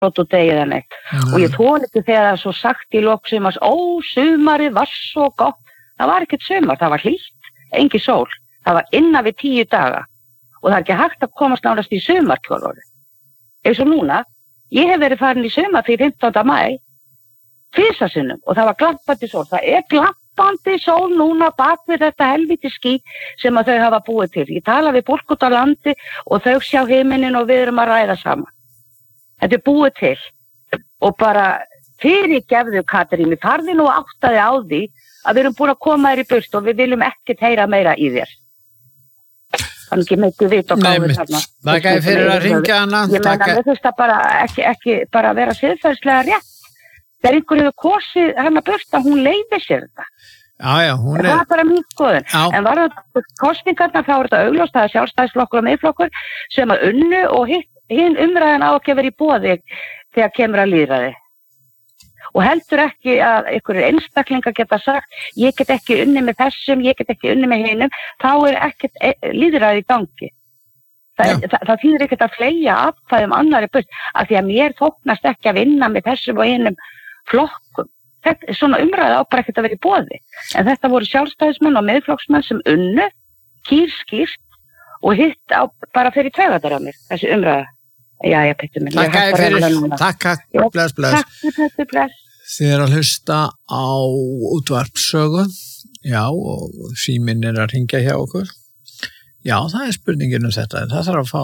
og degið en eitt. Og ég þoli ekki þegar það er svo sagt í lok sumars, sumarið var svo gott. Það var ekkert sumar, það var hlýtt, engin sól. Það var innan við 10 daga. Og það er ekki hægt að komast nánast í sumarkjólóri. Eins og núna, ég hef verið farin í sumar fyrir 15. maí, 2 sinnum, og það var glampandi sól. Það er glampandi sól núna bak við þetta helviti ský sem að þau hafa búið til. Ég tala við fólk út á landi og þau sjá himinin og við erum að ræða saman. Þetta er búið til. Og bara fyrirgefðu, Katrín, farðu nú áttaði á því að við erum búin að koma þér í burt og við viljum ekkert heyra meira í þér. Þannig ekki mikið vit og gáður þarna. Þakka þér fyrir að ringja hana. Ég meina, við þurfum það bara ekki bara vera siðferðislega rétt. Þegar einhver hefur kosið hana burt að hún leyfi sér þetta. Já, hún er... Það bara mín skoðun. En var það kosningarna, þá er þetta augljóst, það er sjálfstæðisflokkur og miðflokkur sem að unnu og hinn umræðan á ekki að vera í boði þegar kemur að lýðræði. Og heldur ekki að einhverjir einstaklingar geta sagt, ég get ekki unni með þessum, ég get ekki unni með hinum, þá er ekkert lýðræði í gangi. Það þýðir ekkert að fleygja atkvæðum annarri burt, af því að mér þóknast ekki að vinna með þessum og hinum flokkum. Svona umræða á bara ekkert að vera í boði. En þetta voru sjálfstæðismenn og miðflokksmenn sem unnu, kýrskýrt og hitt á bara fyrir taugatar af mér, þessi umræða. Já, Pétur minn. Takk, bless. Takk, bless. Þið að hlusta á útvarpssögu, já, og síminn er að hringja hjá okkur. Já, það er spurningin þetta. Það þarf að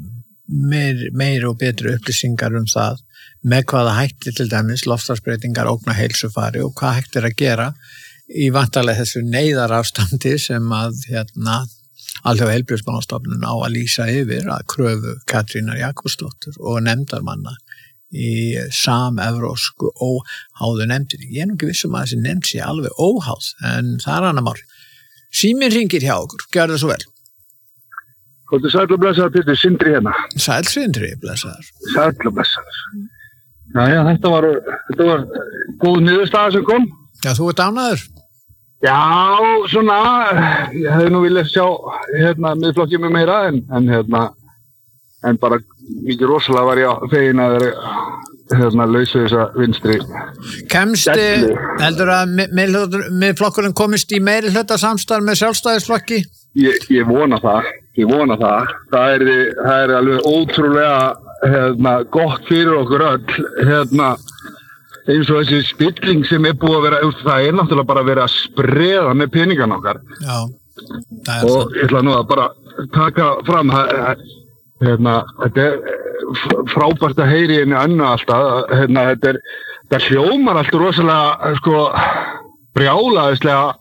fá meir og betri upplýsingar það, með hvaða hætti til dæmis loftslagsbreytingar ógna heilsufari og hvað hægt að gera í vantarlega þessu neyðarástandi sem að Alþjóða heilbrigðismálastofnun á að lýsa yfir að kröfu Katrínar Jakobsdóttur og nefndarmanna í samevrósku óháðu nefndinni. Ég er nú ekki vissum að þessi nefnd sé alveg óháð, en það er annar mál. Síminn hringir hjá okkur, gjör það svo vel. Góðu sæll og blessaður, Pétur, Sindri hérna. Sæll Sindri, blessaður. Sæll og blessaður. Já, þetta var góð niðurstaða sem kom. Já, þú ert ánægður? Já, svona, ég hefði nú viljað sjá miðflokkið með meira, en bara mikið rosalega var ég fegin að vera lausu þessa vinstri. Kemstu, heldur að miðflokkurinn komist í meiri hluta samstarf með sjálfstæðisflokki? Ég vona það. Það er alveg ótrúlega gott fyrir okkur öll, eins og þessi spilling sem er búið að vera, það er náttúrulega bara að vera að spreða með peningan okkar. Já, það er og ég ætla nú að bara taka fram þetta er frábært að heyri henni annu alltaf, þetta hljómar alltaf rosalega brjálaðislega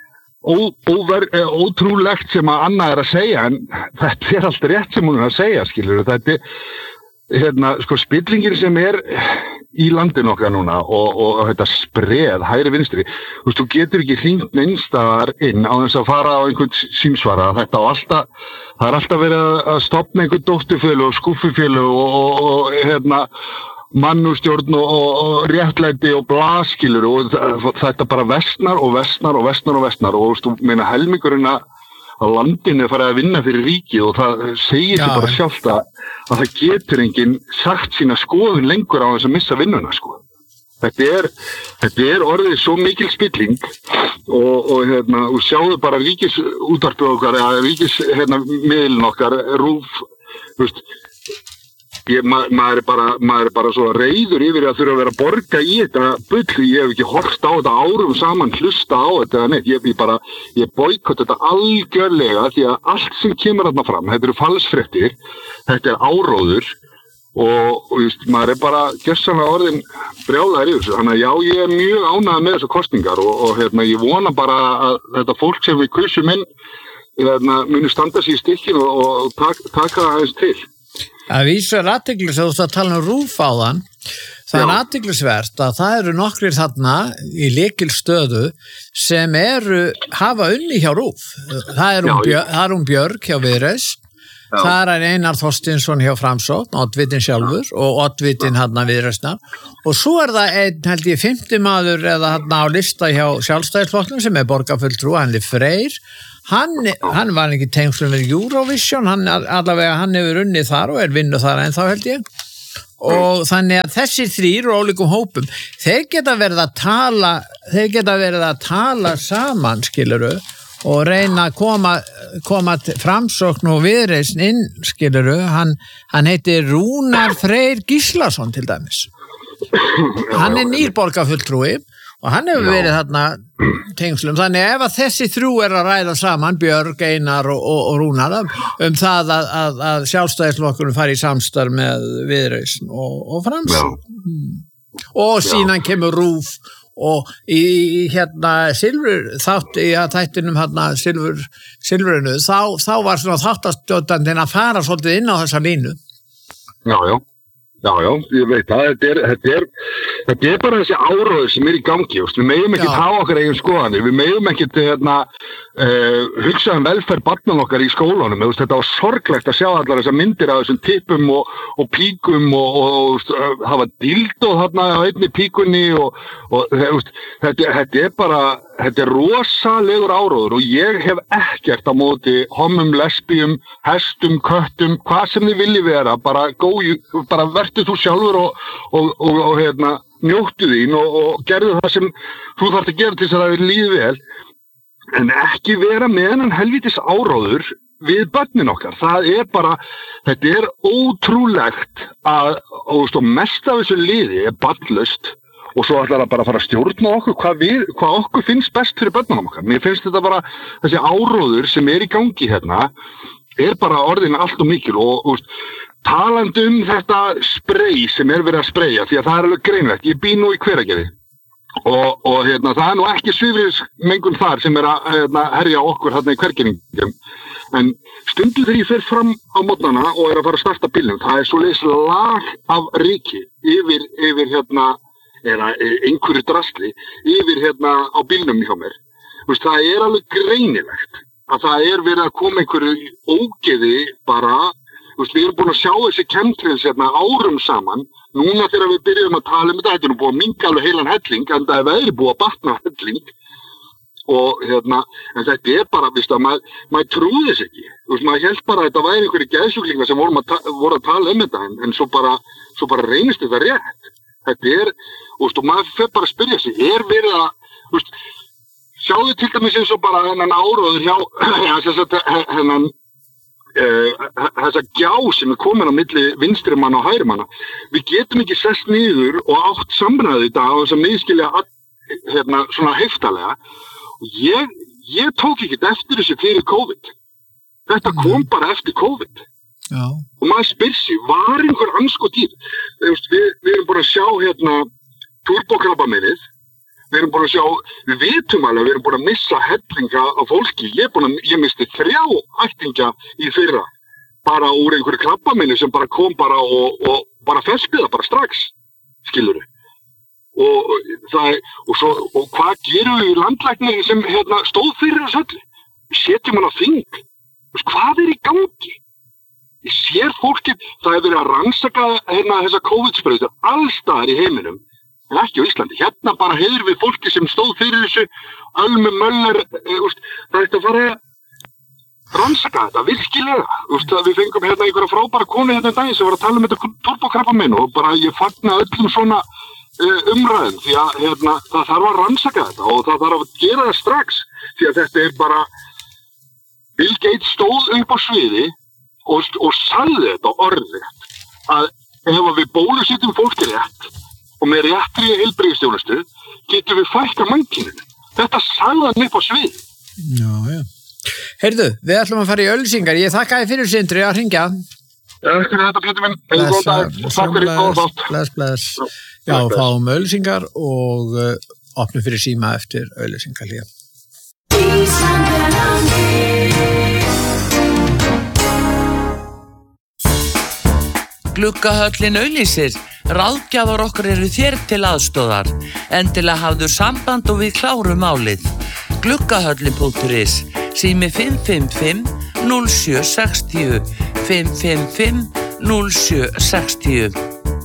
ótrúlegt sem að Anna er að segja, en þetta er alltaf rétt sem hún er að segja, skilur. Þetta er spillingin sem er í landinu okkar núna og þetta spreð, hægri vinstri. Þú getur ekki hringt neinstaðar inn á þess að fara á einhvern símsvara. Það er alltaf verið að stofna einhvern dótturfélög og skúffufélög og mannustjórn og réttlæti og blaskilur og þetta bara versnar og meina helmingurinn að landinu er farið að vinna fyrir ríkið og það segir sig bara sjálft að það getur enginn sagt sína skoðun lengur á þess að missa vinnuna, sko. Þetta er orðið svo mikil spilling og sjáðu bara ríkisútvarpið okkar, ríkismiðlun okkar, RÚV, maður er bara svo reiður yfir að þurfa að vera að borga í þetta bull. Ég hef ekki horft á þetta árum saman, hlusta á þetta eða neitt. Ég boykott þetta algjörlega því að allt sem kemur þarna fram, þetta eru falsfréttir, þetta er áróður og maður er bara gjörsamlega orðin brjálaður í þessu. Þannig að já, ég er mjög ánægður með þessu kosningar og ég vona bara að þetta fólk sem við kusum inn muni standa sig í stykkinu og taka aðeins til. Að vísu er athyglisvert, þú ert að tala RÚV áðan, það er athyglisvert að það eru nokkrir þarna í lykilstöðu sem hafa unni hjá RÚV. Það er Björg hjá Viðreisn, það er Einar Þorsteinsson hjá Framsókn, oddvitinn sjálfur og oddvitinn Viðreisnar og svo er það held ég 50 maður eða á lista hjá Sjálfstæðisflokknum sem er borgarfulltrúi, hann er Freyr. Hann var ekki tengslum við Eurovision, hann hefur unnið þar og er vinnu þar ennþá held ég. og þannig að þessir þrír og ólíkum hópum, þeir geta verið að tala saman, skilurðu, og reyna að koma Framsókn og Viðreisn inn, skilurðu, hann heitir Rúnar Freyr Gíslason til dæmis. Hann nýr borgarfulltrúi og hann hefur verið þarna tengslum, þannig ef að þessi þrjú að ræða saman, Björg, Einar og Rúnar það að sjálfstæðisflokkurinn fari í samstarf með Viðreisn og Framsókn og síðan kemur RÚV og í þættinum Silfrinu þá var svona þáttastjóðandinn að fara svolítið inn á þessa línu. Já, ég veit það, þetta er bara þessi áróður sem í gangi, við megum ekki hafa okkar eigin skoðanir, við megum ekki hugsa velferð barnan okkar í skólanum, þetta var sorglegt að sjá allar þessar myndir af þessum tippum og píkum og hafa dildó þarna á einni píkunni og þetta er rosalegur áróður og ég hef ekkert á móti homum, lesbíum, hestum, köttum, hvað sem þið vilji vera, bara vertu þú sjálfur og njóttu þín og gerðu það sem þú þarft að gera til þess að það líði vel, en ekki vera með hennan helvítis áróður við börnin okkar. Þetta er ótrúlegt og mest af þessu liði er barnlaust og svo ætlar það bara að fara að stjórna okkur hvað okkur finnst best fyrir börnunum okkar. Mér finnst þetta bara, þessi áróður sem í gangi er bara orðin allt og mikil og talandi þetta sprey sem verið að spreyja, því að það alveg greinlegt, ég bý nú í Hveragerði og það nú ekki svifryksmengun þar sem að herja okkur þarna í Hvergeringum, en stundum þegar ég fer fram á morgnana og að fara að starta bílnum, það svoleiðis lag af ryki yfir eða einhverju drasli yfir á bílnum hjá mér. Það alveg greinilegt að það verið að koma einhverju ógeði bara. Við erum búin að sjá þessi chemtrails árum saman. Núna þegar við byrjum að tala þetta nú búið að minnka alveg heilan helling, en það verið búið að batna helling. Og en þetta bara, maður trúði þess ekki. Maður hélt bara að þetta væri einhverju geðsjúklingar sem voru að tala þetta, en svo bara reynist þetta rétt. Þetta og maður fer bara að spyrja sig, verið að, sjáðu til dæmis eins og bara hennan áróður hjá, þessa gjá sem komin á milli vinstri manna og hægri manna. Við getum ekki sest niður og átt samræði í dag á þess að miðskilja svona heftalega. Ég tók ekki eftir þessu fyrir COVID. Þetta kom bara eftir COVID. Já. Og maður spyr sig, var einhver anskot í þetta? Við erum bara að sjá turbokrabbameinið. Við vitum alveg að við erum búin að missa hellinga af fólki. Ég misti 3 ættingja í fyrra bara úr einhverju krabbameini sem bara kom bara og bara festbiða bara strax, skilurðu. Og hvað gerum við í landlækni sem stóð fyrir þessu öllu? Við setjum hann á þing. Hvað í gangi? Ég sér fólkið, það verið að rannsaka þessa COVID-sprautur alls staðar í heiminum. En ekki á Íslandi. Bara heiður við fólki sem stóð fyrir þessu, Ölmu Möller, það að fara að rannsaka þetta, virkilega. Við fengum einhverja frábæra konu daginn sem var að tala þetta turbokrabbamein og bara ég fagna öllum svona umræðum því að það þarf að rannsaka þetta og það þarf að gera það strax því að þetta bara, Bill Gates stóð upp á sviði og sagði þetta orðrétt að ef við bólusetjum fólki rétt og með réttri heilbrigðisþjónustu getum við fækka mannkyninu. Þetta sagði hann upp á svið. Já. Heyrðu, við ætlum að fara í auglýsingar. Ég þakka þér fyrir Sindri að hringja. Fyrir þetta, Pétur minn. Takk fyrir góðan þátt. Bless. Já, fáum auglýsingar og opnum fyrir síma eftir auglýsingar líka. Gluggahöllin auglýsir. Ráðgjafar okkar eru þér til aðstoðar. Endilega hafðu samband og við klárum málið. Gluggahöllin.is, sími 555 0760 555 0760.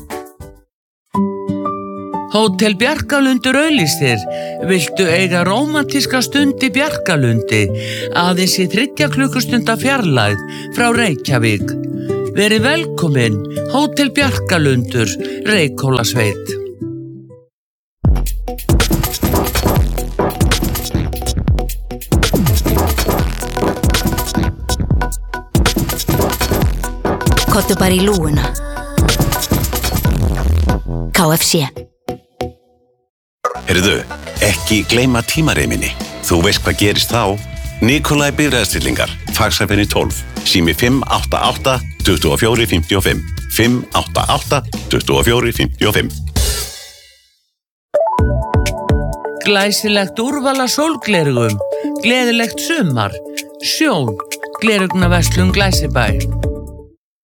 Hótel Bjarkalundur auglýsir. Viltu eiga rómantíska stund í Bjarkalundi? Aðeins í 3 klukkustunda fjarlægð frá Reykjavík. Verið velkomin, Hótel Bjarkalundur, Reykhólasveit. Kottu bara í lúguna. KFC. Heyrðu, ekki gleyma tímareiminni. Þú veist hvað gerist þá? Nikolaj bifreiðastillingar, Faxafenni 12, sími 588 2455, 588 2455. Glæsilegt úrval af sólglerugum, gleðilegt sumar, Sjón, glerugnaverslun Glæsibæ.